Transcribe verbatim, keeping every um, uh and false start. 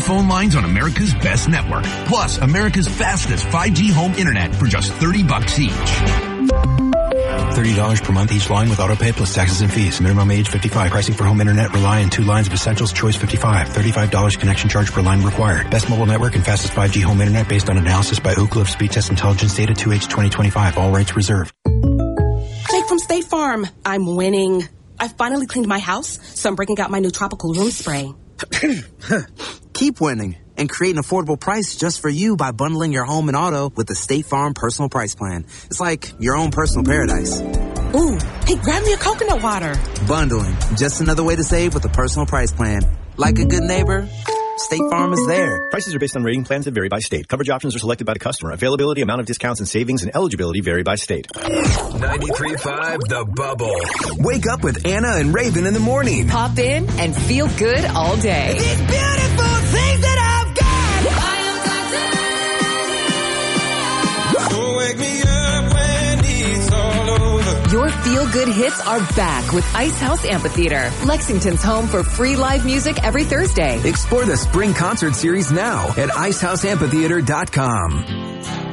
phone lines on America's best network. Plus, America's fastest five G home internet for just thirty bucks each. thirty dollars per month each line with autopay plus taxes and fees. Minimum age fifty-five. Pricing for home internet rely on two lines of essentials. Choice fifty-five. thirty-five dollars connection charge per line required. Best mobile network and fastest five G home internet based on analysis by Ookla of Speed Test Intelligence data two H twenty twenty-five. All rights reserved. Jake from State Farm. I'm winning. I finally cleaned my house, so I'm breaking out my new tropical room spray. Keep winning and create an affordable price just for you by bundling your home and auto with the State Farm Personal Price Plan. It's like your own personal paradise. Ooh, hey, grab me a coconut water. Bundling, just another way to save with a personal price plan. Like a good neighbor, State Farm is there. Prices are based on rating plans that vary by state. Coverage options are selected by the customer. Availability, amount of discounts and savings, and eligibility vary by state. ninety-three point five The Bubble. Wake up with Anna and Raven in the morning. Pop in and feel good all day. These beautiful things that I've got. So wake me up when it's all over. Your feel-good hits are back with Ice House Amphitheater, Lexington's home for free live music every Thursday. Explore the spring concert series now at ice house amphitheater dot com.